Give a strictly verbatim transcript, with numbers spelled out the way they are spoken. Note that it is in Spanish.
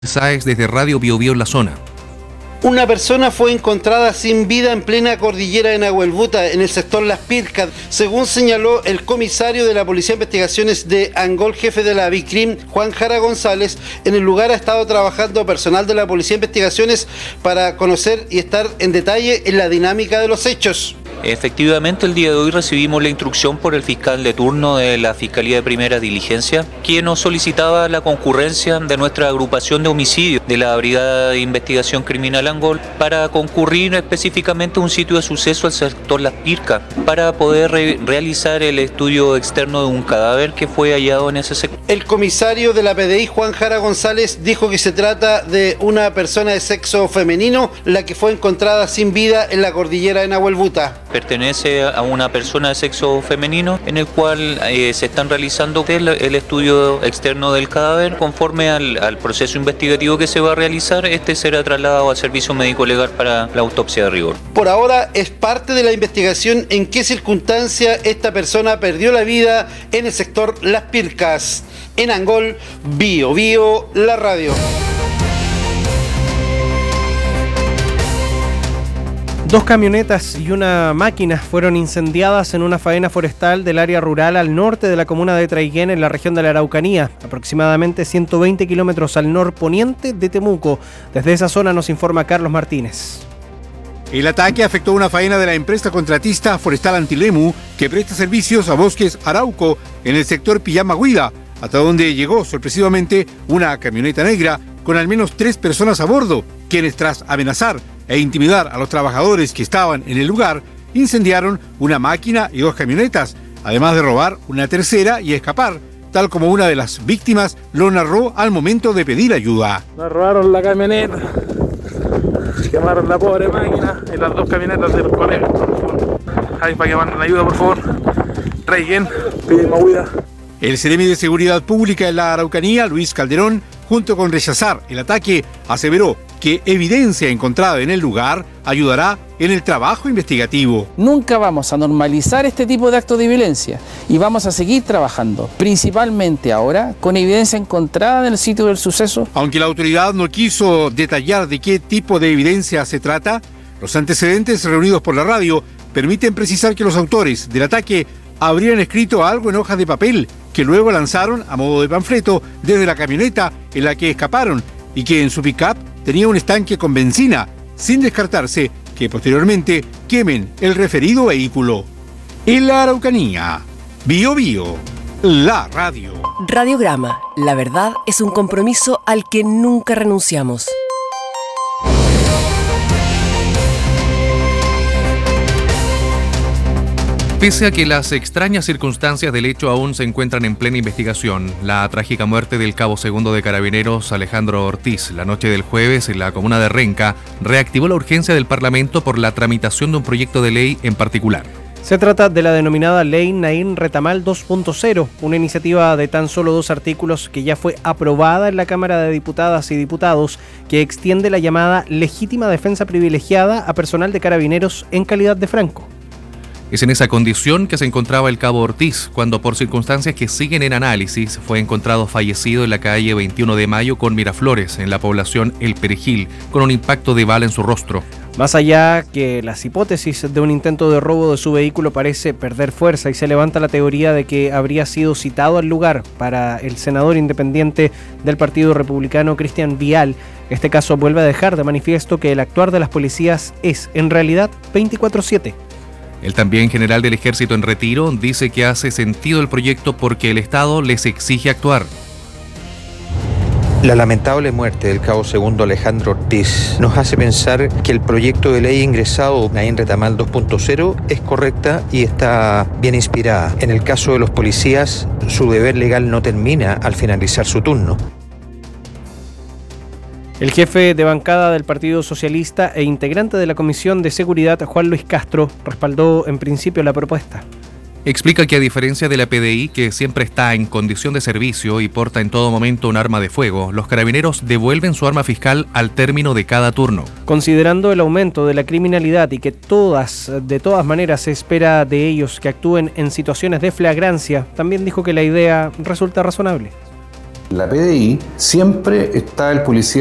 Sáez desde Radio Bio Bio en la zona. Una persona fue encontrada sin vida en plena cordillera de Nahuelbuta, en el sector Las Pircas, según señaló el comisario de la Policía de Investigaciones de Angol, jefe de la BICRIM, Juan Jara González. En el lugar ha estado trabajando personal de la Policía de Investigaciones para conocer y estar en detalle en la dinámica de los hechos. Efectivamente, el día de hoy recibimos la instrucción por el fiscal de turno de la Fiscalía de Primera Diligencia, quien nos solicitaba la concurrencia de nuestra agrupación de homicidios de la Brigada de Investigación Criminal Angol para concurrir específicamente a un sitio de suceso al sector Las Pircas para poder re realizar el estudio externo de un cadáver que fue hallado en ese sector. El comisario de la P D I, Juan Jara González, dijo que se trata de una persona de sexo femenino, la que fue encontrada sin vida en la cordillera de Nahuelbuta. Pertenece a una persona de sexo femenino en el cual eh, se están realizando el, el estudio externo del cadáver. Conforme al, al proceso investigativo que se va a realizar, este será trasladado al servicio médico legal para la autopsia de rigor. Por ahora es parte de la investigación en qué circunstancia esta persona perdió la vida en el sector Las Pircas. En Angol, Bio Bio, la radio. Dos camionetas y una máquina fueron incendiadas en una faena forestal del área rural al norte de la comuna de Traiguén, en la región de la Araucanía, aproximadamente ciento veinte kilómetros al norponiente de Temuco. Desde esa zona nos informa Carlos Martínez. El ataque afectó una faena de la empresa contratista Forestal Antilemu, que presta servicios a Bosques Arauco en el sector Pillama-Huida, hasta donde llegó sorpresivamente una camioneta negra con al menos tres personas a bordo, quienes tras amenazar e intimidar a los trabajadores que estaban en el lugar, incendiaron una máquina y dos camionetas, además de robar una tercera y escapar, tal como una de las víctimas lo narró al momento de pedir ayuda. Nos robaron la camioneta, quemaron la pobre máquina y las dos camionetas de los colegas, por favor. Ahí para que manden ayuda, por favor. Traiguén, pedimos ayuda. El Seremi de Seguridad Pública en la Araucanía, Luis Calderón, junto con rechazar el ataque, aseveró que evidencia encontrada en el lugar ayudará en el trabajo investigativo. Nunca vamos a normalizar este tipo de actos de violencia y vamos a seguir trabajando, principalmente ahora, con evidencia encontrada en el sitio del suceso. Aunque la autoridad no quiso detallar de qué tipo de evidencia se trata, los antecedentes reunidos por la radio permiten precisar que los autores del ataque habrían escrito algo en hojas de papel que luego lanzaron a modo de panfleto desde la camioneta en la que escaparon y que en su pick-up tenía un estanque con benzina, sin descartarse que posteriormente quemen el referido vehículo. En la Araucanía, Bio Bio, la radio. Radiograma, la verdad es un compromiso al que nunca renunciamos. Pese a que las extrañas circunstancias del hecho aún se encuentran en plena investigación, la trágica muerte del cabo segundo de Carabineros Alejandro Ortiz la noche del jueves en la comuna de Renca reactivó la urgencia del Parlamento por la tramitación de un proyecto de ley en particular. Se trata de la denominada Ley Naín Retamal dos punto cero, una iniciativa de tan solo dos artículos que ya fue aprobada en la Cámara de Diputadas y Diputados, que extiende la llamada legítima defensa privilegiada a personal de Carabineros en calidad de franco. Es en esa condición que se encontraba el cabo Ortiz, cuando por circunstancias que siguen en análisis fue encontrado fallecido en la calle veintiuno de mayo con Miraflores, en la población El Perejil, con un impacto de bala en su rostro. Más allá que las hipótesis de un intento de robo de su vehículo parece perder fuerza y se levanta la teoría de que habría sido citado al lugar para el senador independiente del Partido Republicano, Cristian Vial. Este caso vuelve a dejar de manifiesto que el actuar de las policías es, en realidad, veinticuatro siete. El también general del Ejército en retiro dice que hace sentido el proyecto porque el Estado les exige actuar. La lamentable muerte del cabo segundo Alejandro Ortiz nos hace pensar que el proyecto de ley ingresado Naín Retamal dos punto cero es correcta y está bien inspirada. En el caso de los policías, su deber legal no termina al finalizar su turno. El jefe de bancada del Partido Socialista e integrante de la Comisión de Seguridad, Juan Luis Castro, respaldó en principio la propuesta. Explica que a diferencia de la P D I, que siempre está en condición de servicio y porta en todo momento un arma de fuego, los carabineros devuelven su arma fiscal al término de cada turno. Considerando el aumento de la criminalidad y que todas, de todas maneras se espera de ellos que actúen en situaciones de flagrancia, también dijo que la idea resulta razonable. La P D I siempre está el policía